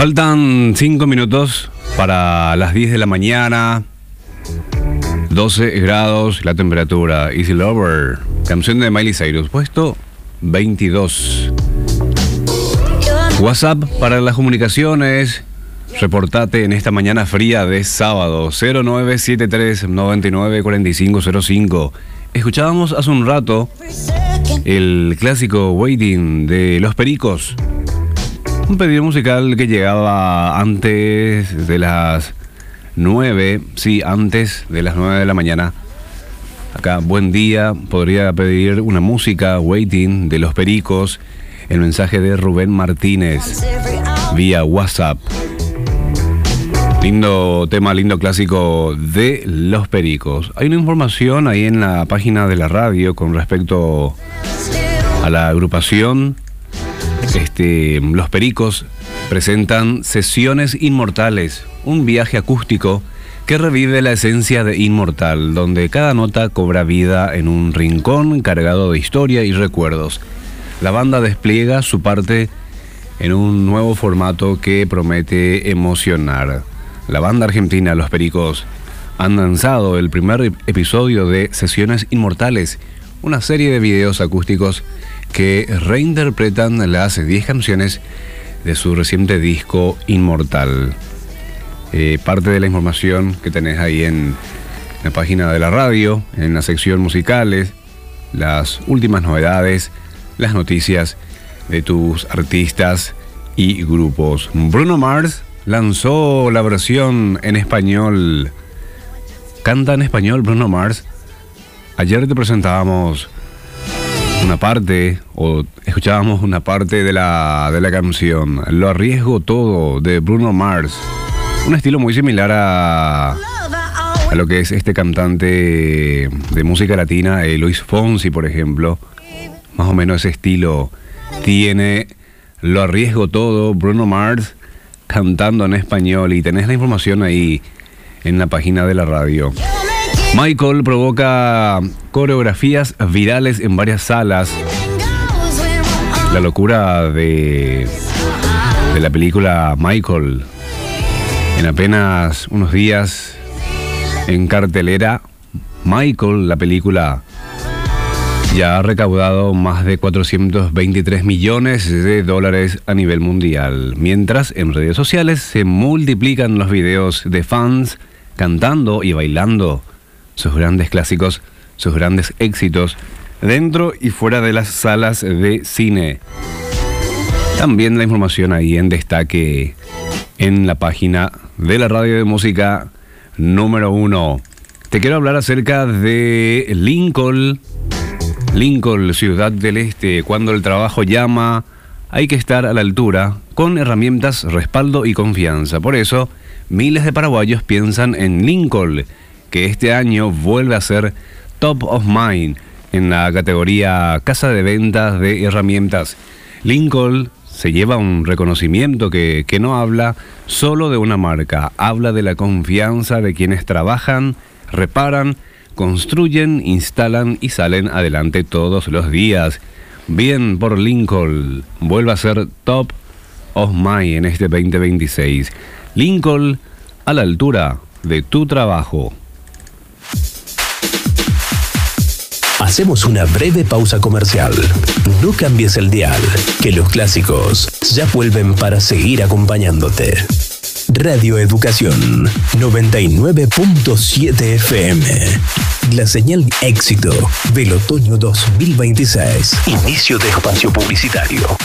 Faltan 5 minutos para las 10 de la mañana. 12 grados la temperatura. Easy Lover, canción de Miley Cyrus, puesto 22. WhatsApp para las comunicaciones. Reportate en esta mañana fría de sábado. 0973 994505. Escuchábamos hace un rato el clásico Waiting de Los Pericos. Un pedido musical que llegaba antes de las 9. Sí, antes de las 9 de la mañana. Acá, buen día. Podría pedir una música, Waiting de Los Pericos. El mensaje de Rubén Martínez vía WhatsApp. Lindo tema, lindo clásico de Los Pericos. Hay una información ahí en la página de la radio con respecto a la agrupación. Los Pericos presentan Sesiones Inmortales, un viaje acústico que revive la esencia de Inmortal, donde cada nota cobra vida en un rincón cargado de historia y recuerdos. La banda despliega su parte en un nuevo formato que promete emocionar. La banda argentina Los Pericos han lanzado el primer episodio de Sesiones Inmortales, una serie de videos acústicos que reinterpretan las 10 canciones de su reciente disco Inmortal. Parte de la información que tenés ahí en la página de la radio, en la sección musicales, las últimas novedades, las noticias de tus artistas y grupos. Bruno Mars lanzó la versión en español. Canta en español Bruno Mars. Ayer te presentábamos una parte, o escuchábamos una parte de la canción Lo Arriesgo Todo de Bruno Mars. Un estilo muy similar a lo que es este cantante de música latina, Luis Fonsi, por ejemplo. Más o menos ese estilo tiene Lo Arriesgo Todo, Bruno Mars cantando en español, y tenés la información ahí en la página de la radio. Michael provoca coreografías virales en varias salas. La locura de la película Michael. En apenas unos días en cartelera, Michael, la película, ya ha recaudado más de 423 millones de dólares a nivel mundial. Mientras en redes sociales se multiplican los videos de fans cantando y bailando sus grandes clásicos, sus grandes éxitos, dentro y fuera de las salas de cine. También la información ahí en destaque en la página de la radio de música número 1. Te quiero hablar acerca de Lincoln, Ciudad del Este. Cuando el trabajo llama, hay que estar a la altura, con herramientas, respaldo y confianza. Por eso, miles de paraguayos piensan en Lincoln, que este año vuelve a ser Top of Mind en la categoría Casa de Ventas de Herramientas. Lincoln se lleva un reconocimiento que no habla solo de una marca, habla de la confianza de quienes trabajan, reparan, construyen, instalan y salen adelante todos los días. Bien por Lincoln, vuelve a ser Top of Mind en este 2026. Lincoln, a la altura de tu trabajo. Hacemos una breve pausa comercial. No cambies el dial, que los clásicos ya vuelven para seguir acompañándote. Radio Educación 99.7 FM. La señal éxito del otoño 2026. Inicio de espacio publicitario.